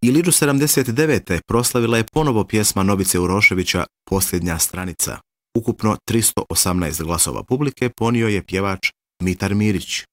Iliđu 79. proslavila je ponovo pjesma Novice Uroševića Posljednja stranica. Ukupno 318 glasova publike ponio je pjevač Mitar Mirić.